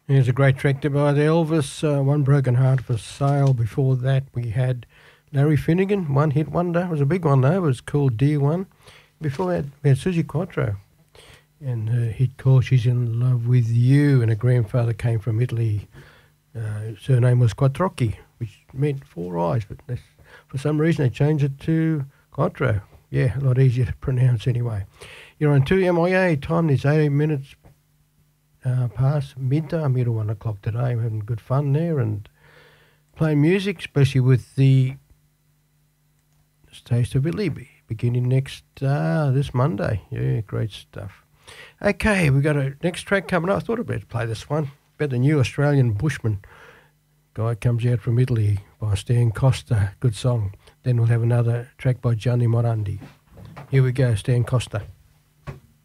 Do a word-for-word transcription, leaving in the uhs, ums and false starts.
Here's a great track there by the Elvis, uh, One Broken Heart for Sale. Before that, we had Larry Finnegan, One Hit Wonder. It was a big one, though. It was called Dear One. Before that, we had Suzi Quattro and her hit called She's in Love with You. And her grandfather came from Italy. Uh, surname was Quattrocchi, which meant four eyes. But that's, for some reason, they changed it to Quattro. Yeah, a lot easier to pronounce anyway. You're on two M I A. Time is eighteen minutes Uh, past midday. I'm here till one o'clock today. I'm having good fun there and playing music, especially with the Taste of Italy beginning next uh, this Monday. Yeah, great stuff. Okay, we got a next track coming up. I thought I'd better play this one. About the new Australian Bushman guy comes out from Italy by Stan Costa. Good song. Then we'll have another track by Gianni Morandi. Here we go, Stan Costa.